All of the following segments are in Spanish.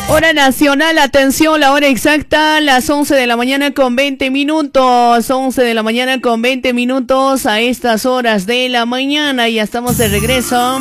Hora nacional, atención, la hora exacta, las 11 de la mañana con 20 minutos, 11 de la mañana con 20 minutos a estas horas de la mañana. Ya estamos de regreso.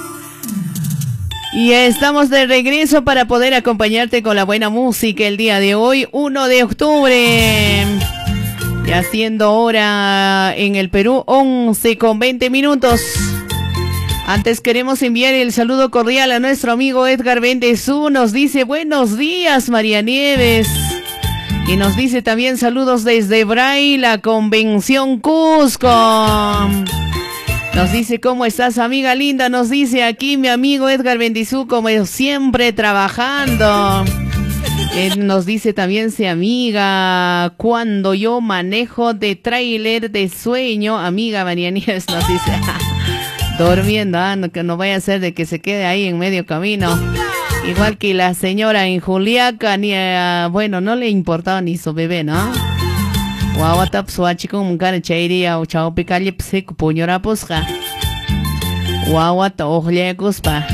Y estamos de regreso para poder acompañarte con la buena música el día de hoy, 1 de octubre. Ya siendo hora en el Perú, 11 con 20 minutos. Antes queremos enviar el saludo cordial a nuestro amigo Edgar Bendezú. Nos dice buenos días, María Nieves. Y nos dice también saludos desde Bray, la Convención Cusco. Nos dice cómo estás, amiga linda. Nos dice aquí mi amigo Edgar Bendezú, como siempre trabajando. Nos dice también si amiga, cuando yo manejo de tráiler de sueño, amiga María Nieves nos dice... Durmiendo, que no vaya a ser de que se quede ahí en medio camino. Igual que la señora en Juliaca, ni bueno, no le importaba ni su bebé, ¿no? Guawatap suachi con un cara chairia o chao picalle psico puñora pusca. Guawata ojlecuspa.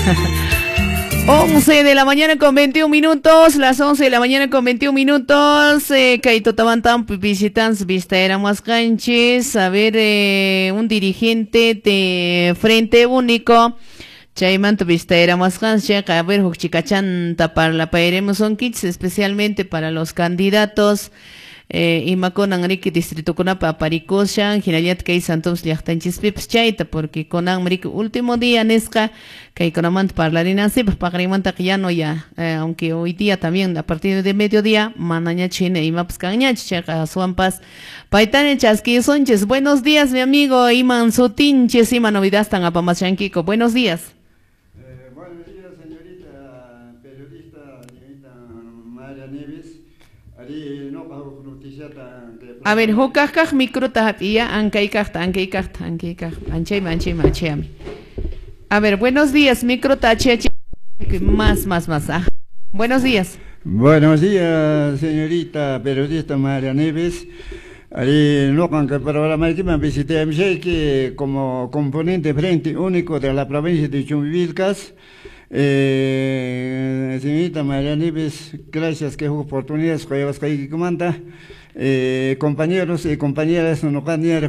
11 de la mañana con 21 minutos, las 11 de la mañana con 21 minutos, Kaito Tabantan, visitans, vista éramos canches, a ver, un dirigente de Frente Único, Chayman, vista éramos canches, a ver, Huchicachanta para la paeremos son kits, especialmente para los candidatos, y Maconan Ricky Distrito Conapa, Paricoshan, Hinayat Kay Santos Liachtanchis Pips Chaita, porque Conan Ricky último día Nesca, Kay Conamant Parlarina Sip, Pagrimanta Yano ya, aunque hoy día también a partir de mediodía, Manaña Chine y Maps Cañach, Checa Suampas, Paitane Chasqui Sonches, buenos días mi amigo Iman Sutinches, Iman Novidas Tan Apamashanquico, buenos días. Buenos días señorita periodista, señorita María Nieves. A ver, hukakak micro tapia, ancaicaj, anchaymi. A ver, buenos días, micro tache, más. Buenos días. Buenos días, señorita periodista María Nieves. No can que programa que me visité a que como componente Frente Único de la provincia de Chumbivilcas. Señorita María Nieves, gracias que oportunidades que llevas que comanda. Compañeros y compañeras, no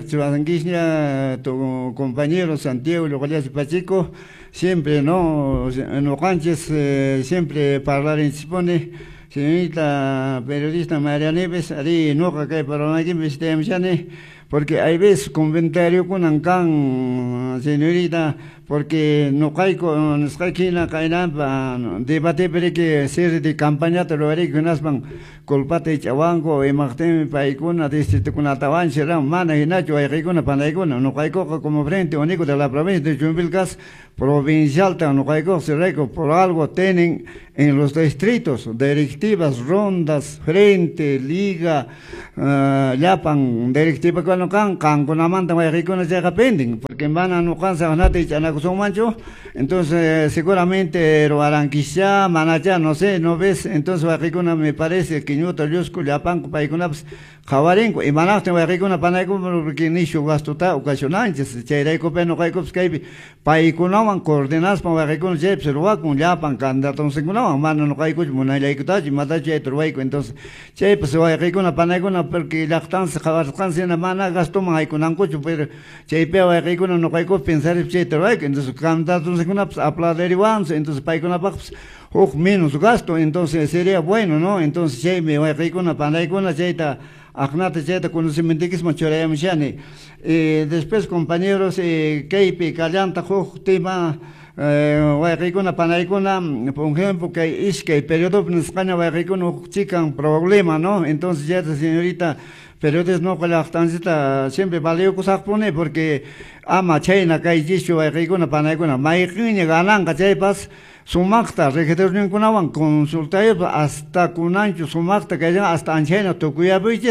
tu compañero Santiago Localidad Pacheco, siempre no canches, siempre hablar en Chipone. Señorita periodista María Nieves, ahí no que para aquí me esté porque hay veces comentario con Ancan, señorita, porque no caigo, no está aquí en la cadena, debate pero que serie de campaña te lo haré que unas van colpate chavango y marten paicuna distrito con ataban será mana y nacho hay recona panaicuna no caigo como Frente Único de la provincia de Chumbivilcas provincial no caigo se reco por algo tienen en los distritos directivas rondas frente liga llapan directiva con con la manta hay recona se pending porque van a no cansa nada y chana son mancho entonces seguramente lo harán quizá manacha no sé no ves entonces hay recona me parece que no te yusco llapan paicuna Javarenco y manarte voy a recona panaico porque ni su gasto ta ocasionantes chaireco peno caico skype paicuna coordenadas para recona jeps lo va con llapan candidato segunda mano no caico mona laico y mata chaitruaico entonces che pues voy a recona panaico porque la estancia javarcanse en mana gasto más con anco pero chaipe voy a recona no caico pensar chaitruaico entonces candidato segunda aplauderiwan entonces paicuna pax menos gasto entonces sería bueno no entonces che me voy a recona panaico na chaita Agnate cheta conocimiento que es machoraya mchane. Después compañeros Keipe Callanta tema Waikona Panaikona, por ejemplo, que es que el periodo en España Waikona chican problema, ¿no? Entonces ya señorita periodos no con la estancia siempre valió cosas pone porque ama China que hay dicho Waikona Panaikona, Maikini ganan cachaipas Sumakta, registración con avan, consulta hasta con ancho, sumakta que hasta anchena, tocuya biches,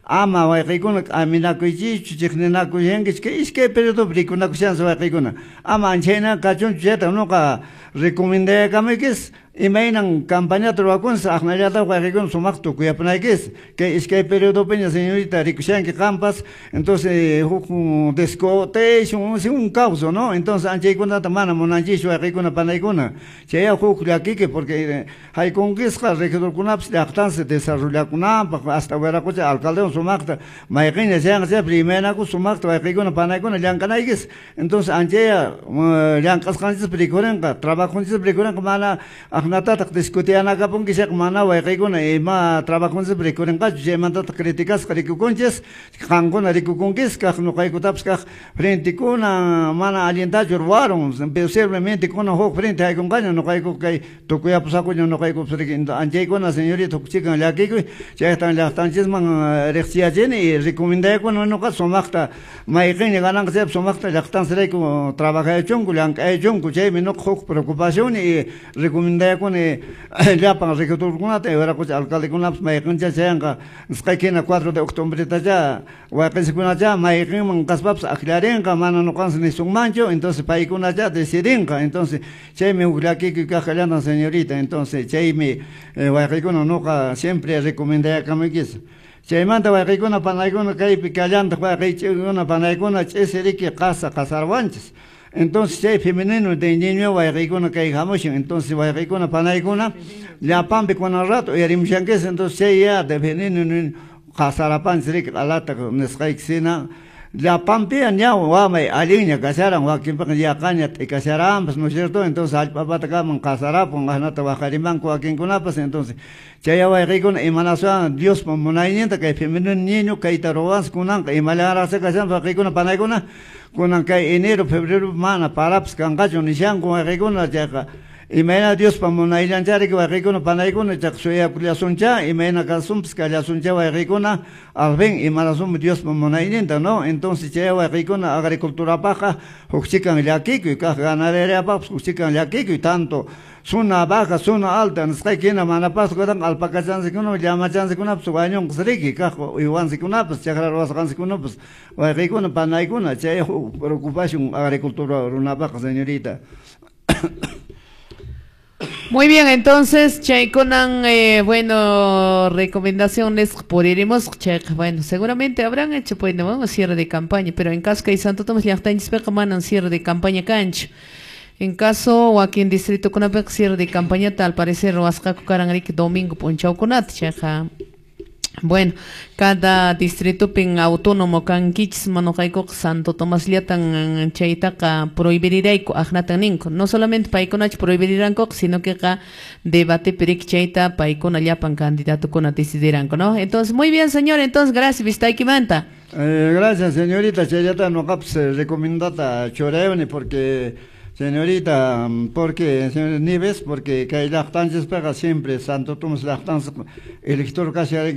ama waqaykuna aminakuychichu chiqninakuyankish que iskay periodo rikunakushansi waqaykuna ama anchayna kachunchu chayta nuqa recomendayakamuykis imainan campañata ruwakunsi aqnallata waqaykuna sumaq tukuyapanaykis que iskay periodo peña señorita rikushanki qampas entonces huk descotation un causa no entonces anchaykunata mana munanchis waqaykuna panaykuna chaya huk llakiki porque haykunkisqa regidorkunapas llaqtansi desarrollakunanpaq hasta wiraqucha alcalde sumaqta mayqina chayqa primenaku sumaqta waqaykuna panaykuna llankanaykis entonces anchaya llank'asqanchis rikurinqa trabajonchis rikurinqa mana aqnatataq discutiyanakapunki chayqa mana waqaykuna ima trabajonchis rikurinqachu chaymantataq criticasqa rikukunchis qankuna rikukunkis kaq nuqaykutapas kaq frentekuna mana allientachu ruwaron posiblemente kuna huk frente haykunqaña nuqayku kay tukuyapusakuña nuqaykupas anchaykuna señorita hukchikan llakikuy chaytan llaqtanchisman riqsiyachini y recomendaykuna nuqa sumaqta mayqina gananqa chaypi sumaqta llaqtansirayku trabajaychunku llank'aychunku chaymi nuqa huk preocupación y recomendaykuna llapan regidorkunata wiraqucha alcaldekunapas mayqincha chayanqa nisqaykina 4 de octubretacha waqinchikunacha mayqinman kaspapas aclarinqa mana nuqansi nisunmanchu entonces paykunacha decidinqa entonces chaymi huk llakikuy kaq llanan señorita entonces chaymi waqaykuna nuqa siempre recomendayakamuykis chaymanta waqaykuna panaykuna kaypi kallantaq waqaychikuna panaykuna ch'isiriki qasarwanchis entonces chay femenino de niño waqaykuna kay hamushin entonces waqaykuna panaykuna llapanpi kunan rato uyarimushankis entonces chay ya de femenino qasarapanchis alata nisqaykisina llapanpi ña wamay allinña kasharan wakinpiqa yaqaña t'ikasharanpas ¿no es cierto? Entonces allpapata kaman qasarapun ahnata waqarimanku wakinkunapas entonces chay wayqiykuna imanaswan Dios munayninta kay femenino niño kayta ruwansqa kunanqa imallaraqsi kashan waqaykuna panaykuna kunan kay enero febrero mana parapas kanqachu nishanku wayqiykuna chayqa imayna Dios pamunayllanchariki waqaykuna panaykuna chaq suyakullasuncha imayna kasunpas kallasuncha wayqaykuna al fin imanasum Dios pamunayninta no entonces chay wayqaykuna agriculturapaqa hukchikan llakikuy kaq ganaderapaqpas hukchikan llakikuy tanto zona baja zona alta nisqaykina manapas kunan alpakachansikuna llamachansikkunapas wañunqasriki kaq uywansikunapas chaqra ruwasqansikunapas wayqaykuna panaykuna chay preocupación agricultura runapaqa señorita. Muy bien, entonces, Chaikonan, bueno, recomendaciones podremos, bueno, seguramente habrán hecho, pues, no, cierre de campaña, pero en caso que hay Santo Tomás Llaqtañis manan cierre de campaña cancho. En caso, o aquí en Distrito Conapec, cierre de campaña, tal parecer, o Ascaco Carangarik, domingo, Ponchau Conat, chaja. Bueno, cada distrito pen autónomo kan kichis manojayko Santo Tomás Liatan chaytaqa prohibirirayku ajnataninko. No solamente paykunach prohibiriranko, sino que ka debate perik chayta paykuna llapan candidato kuna decidiranko, ¿no? Entonces, muy bien, señor, entonces, gracias, Vistaykimanta. Gracias, señorita, chayata no caps recomendata choreone porque señorita, porque, señor Nives, porque que hay lactancias pega siempre, Santo Tomás lactancias, elector casi de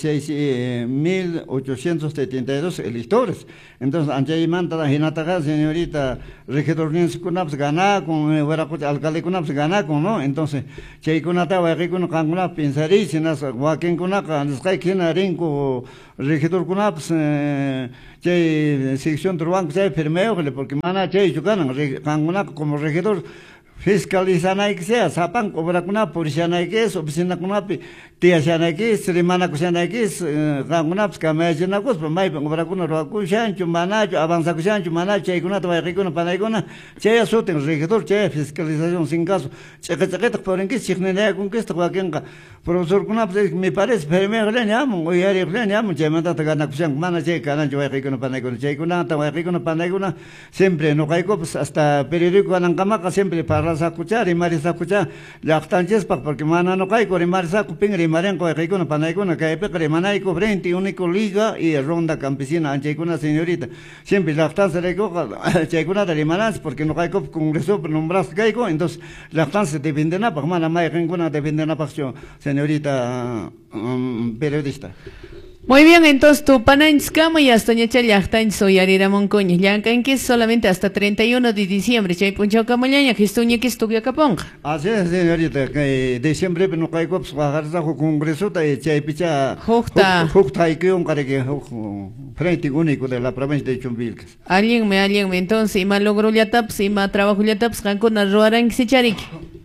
16.872 electores. Entonces, ante manta la jinataga, señorita, regidor Niense Kunaps gana con alcalde Kunaps gana con, ¿no? Entonces, Chay Kunata, Wakikun Kanguna, pensarí, si nas, Wakin Kunaka, Sky Kinarinko, regidor Kunaps, Chay sección Trubanco, Chay Firmeo, porque mana Chay Chucanan, Kanguna como regidor. Fiscalizanay que sea, sapan cobra kuna policía que es, oficina kuna tía sana que es, semana kusana que es, kuna kamajina kus, mai cobra kuna rokushan, chumanacho, avanza kushan, chumanacho, hay kuna toa kuna panaikuna, chaya soten regidor, chaya fiscalización sin caso, chequetequeta por en que signea con que esto wakenga, profesor kuna me parece, pero me llamo, hoy hay llamo, chamata gana kushan, mana checa, nancho hay kuna panaikuna, chay kuna, toa kuna panaikuna, siempre no caigo hasta periódico anancamaca siempre para sakucha rimari sakucha llaqtanchis porque mana no caigo rimari sakuping rimaren ko kaykuna panaykuna kaype rimanayko frente único liga y ronda campesina anchaykuna señorita siempre llaqtanse reko chaykuna rimanas porque no caigo congreso nombras caigo entonces llaqtanse dependena pa mana may rincuna dependena pa señorita periodista. Muy bien, entonces tu Pananskama y hasta Ñacha Yachtan soy Arira Moncoña. Ya que es solamente hasta 31 de diciembre. Chay Puncho Camaña, que estuña que estudia Caponga. Así es, señorita, que diciembre no caigo bajar a congreso de Chay Picha. Jukta y que un careque frente único de la provincia de Chumbilcas. Alguien me, entonces, y más logro ya taps, y más trabajo ya taps, con arroaran que se charique.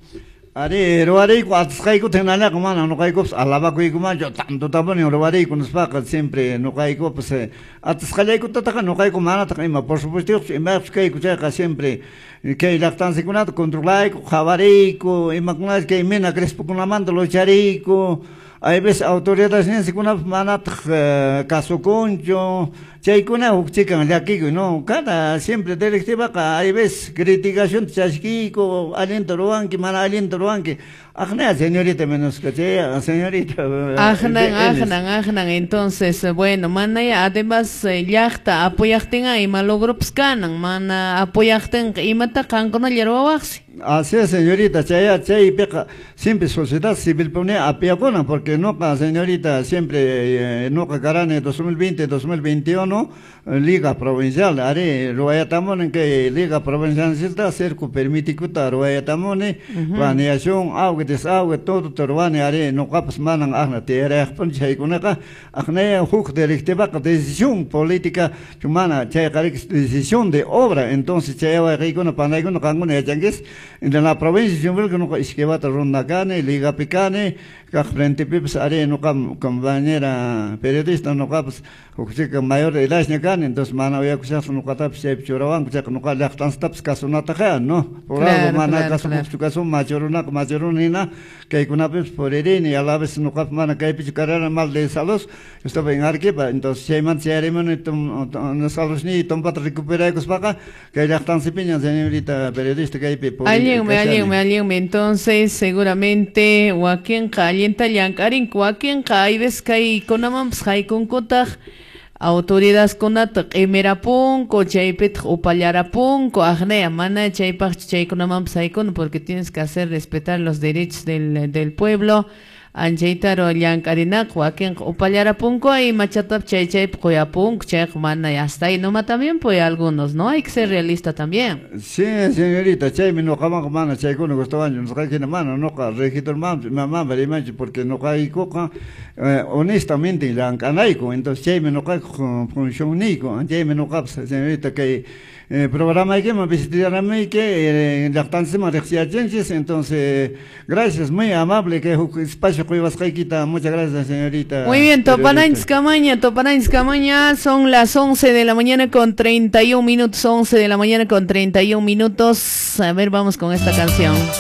Roarei cuando caigo tenala como no caigo alaba como yo tanto también roarei con spaca siempre no caigo pues atas caigo tata no caigo mana taima por supuesto y más caigo ya siempre que la lactancia con controlar javarei y más que mena crespo con la mando lo charico hay veces autoridades en se con mana caso concho chay kuna chica de aquí no cada siempre directiva hay veces criticación chasquico aliento roanque mana aliento roanque ajna señorita menos que señorita ajnan entonces bueno mana ya además yachta apoyachten ahí malogro pscanan mana apoyachten y mata cancono yerwawaxi. Así es, señorita, chay peca siempre sociedad civil pone apiacona porque no señorita siempre no carane 2020 2021 liga provincial are royatamon en que liga provincial está cerco permite que royatamon planeación agua desagüe todo torwane are no capas manan agna tierra pon chay kunaka agna huk directiva decisión política humana chay decisión de obra entonces chay va con panay con cangun changues en la provincia yo que no es que va a ronda cane liga picane que frente pips are no compañera periodista no capas que mayor de edad cane entonces mana voy a escuchar no catap se choraban que no la tan taps caso no ataja no por algo mana caso machoruna que con apes por ereni a la vez no cap mana que pichu carrera mal de salud estaba en arquepa entonces se man se aremon no salud ni tompa recuperar cos paca que la tan se piña señorita periodista que hay alguien entonces seguramente Joaquín calienta yankarin Joaquín caibes kai konamams kai con kotaj autoridades con emerapun ko chaypet upallarapun ko agnea mana chaypach chay konamams con porque tienes que hacer respetar los derechos del pueblo anchaitaro llankarinak Joaquín upallarapun ko y machatap chay koyapun chay mana y hasta ahí nomás también pues algunos no hay que ser realista también. Sí señorita chay me no kama mana chay con gustaban no sé qué mano no ka registro mamá porque no hay coca honestamente llankanaico entonces chay me no ka función nico chay me no ka señorita que programa que me visitaron que lactancia más entonces gracias muy amable que espacio que ibas a muchas gracias señorita. Muy bien, Topanains Camaña, son las 11 de la mañana con 31 minutos, 11 de la mañana con 31 minutos. A ver, vamos con esta canción.